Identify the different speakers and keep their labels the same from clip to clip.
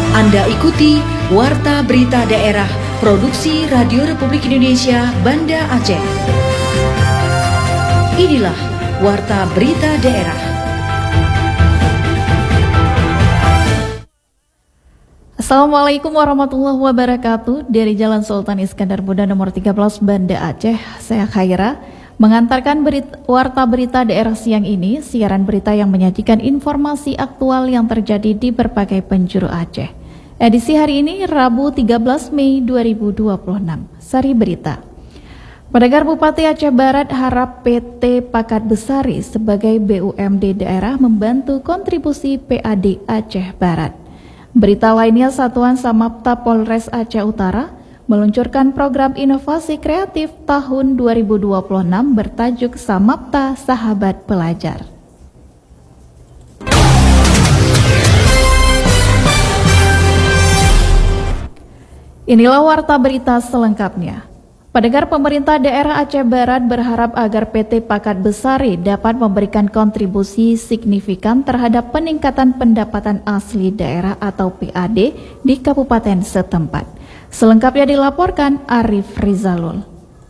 Speaker 1: Anda ikuti Warta Berita Daerah Produksi Radio Republik Indonesia Banda Aceh. Inilah Warta Berita Daerah.
Speaker 2: Assalamualaikum warahmatullahi wabarakatuh. Dari Jalan Sultan Iskandar Muda nomor 13 Banda Aceh, saya Khaira mengantarkan warta berita daerah siang ini, siaran berita yang menyajikan informasi aktual yang terjadi di berbagai penjuru Aceh. Edisi hari ini Rabu 13 Mei 2026. Sari berita. Pendengar, Bupati Aceh Barat harap PT Pakat Besari sebagai BUMD daerah membantu kontribusi PAD Aceh Barat. Berita lainnya, Satuan Samapta Polres Aceh Utara meluncurkan program inovasi kreatif tahun 2026 bertajuk Samapta Sahabat Pelajar. Inilah warta berita selengkapnya. Pendengar, pemerintah daerah Aceh Barat berharap agar PT Pakat Besari dapat memberikan kontribusi signifikan terhadap peningkatan pendapatan asli daerah atau PAD di kabupaten setempat. Selengkapnya dilaporkan Arif Rizalul.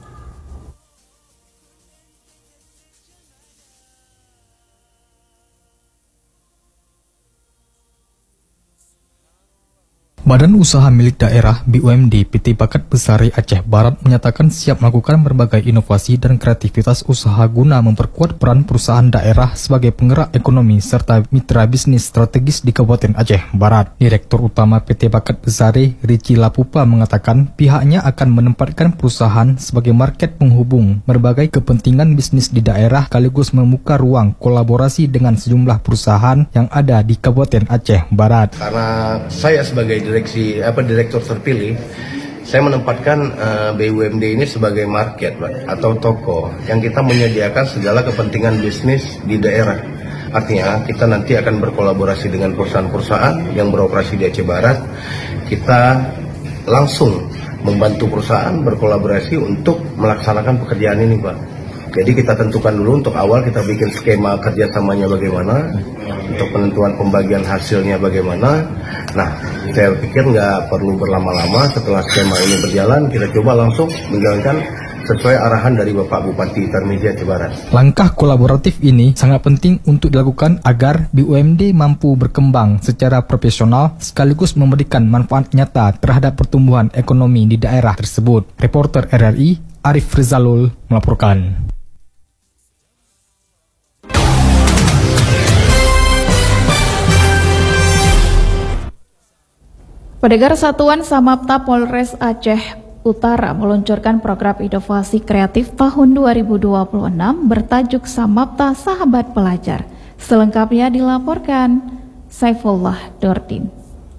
Speaker 3: Badan Usaha Milik Daerah BUMD PT Pakat Besari Aceh Barat menyatakan siap melakukan berbagai inovasi dan kreativitas usaha guna memperkuat peran perusahaan daerah sebagai penggerak ekonomi serta mitra bisnis strategis di Kabupaten Aceh Barat. Direktur Utama PT Pakat Besari Rici Lapupa mengatakan pihaknya akan menempatkan perusahaan sebagai market penghubung berbagai kepentingan bisnis di daerah sekaligus membuka ruang kolaborasi dengan sejumlah perusahaan yang ada di Kabupaten Aceh Barat.
Speaker 4: Karena saya sebagai direktur terpilih, saya menempatkan BUMD ini sebagai market, Pak, atau toko yang kita menyediakan segala kepentingan bisnis di daerah. Artinya kita nanti akan berkolaborasi dengan perusahaan-perusahaan yang beroperasi di Aceh Barat. Kita langsung membantu perusahaan berkolaborasi untuk melaksanakan pekerjaan ini, Pak. Jadi kita tentukan dulu untuk awal, kita bikin skema kerjasamanya bagaimana, untuk penentuan pembagian hasilnya bagaimana. Nah, saya pikir nggak perlu berlama-lama, setelah skema ini berjalan, kita coba langsung menjalankan sesuai arahan dari Bapak Bupati Tarmizi Aceh Barat.
Speaker 3: Langkah kolaboratif ini sangat penting untuk dilakukan agar BUMD mampu berkembang secara profesional sekaligus memberikan manfaat nyata terhadap pertumbuhan ekonomi di daerah tersebut. Reporter RRI Arif Rizalul melaporkan.
Speaker 2: Pendengar, Satuan Samapta Polres Aceh Utara meluncurkan program inovasi kreatif tahun 2026 bertajuk Samapta Sahabat Pelajar. Selengkapnya dilaporkan Saifullah Dordin.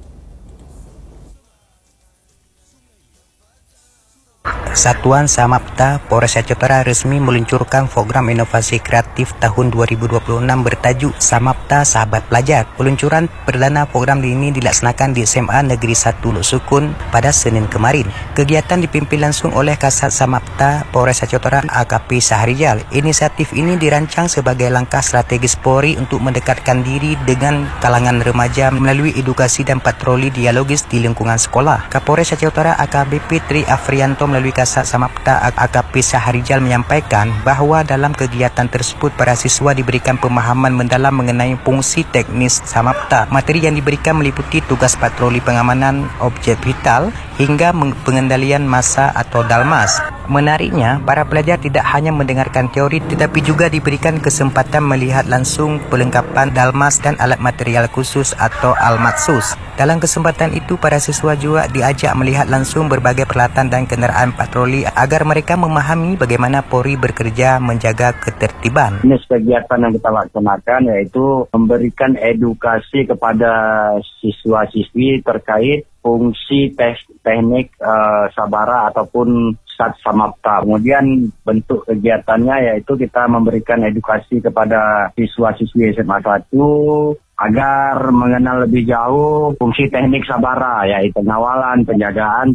Speaker 5: Satuan Samapta Polres Aceh Utara resmi meluncurkan program inovasi kreatif tahun 2026 bertajuk Samapta Sahabat Pelajar. Peluncuran perdana program ini dilaksanakan di SMA Negeri 1 Luk Sukun pada Senin kemarin. Kegiatan dipimpin langsung oleh Kasat Samapta Polres Aceh Utara AKP Sahrijal. Inisiatif ini dirancang sebagai langkah strategis Polri untuk mendekatkan diri dengan kalangan remaja melalui edukasi dan patroli dialogis di lingkungan sekolah. Kapolres Aceh Utara AKBP Tri Afrianto melalui Kasat Samapta AKP Sahrijal menyampaikan bahawa dalam kegiatan tersebut para siswa diberikan pemahaman mendalam mengenai fungsi teknis Samapta. Materi yang diberikan meliputi tugas patroli pengamanan objek vital hingga pengendalian massa atau dalmas. Menariknya, para pelajar tidak hanya mendengarkan teori tetapi juga diberikan kesempatan melihat langsung perlengkapan dalmas dan alat material khusus atau almatsus. Dalam kesempatan itu, para siswa juga diajak melihat langsung berbagai peralatan dan kenderaan patroli agar mereka memahami bagaimana Polri bekerja menjaga ketertiban.
Speaker 6: Ini kegiatan yang kita laksanakan yaitu memberikan edukasi kepada siswa-siswi terkait fungsi teknik sabara ataupun Sat Samapta. Kemudian bentuk kegiatannya yaitu kita memberikan edukasi kepada siswa-siswi SMA 1 agar mengenal lebih jauh fungsi teknik sabara, yaitu pengawalan, penjagaan,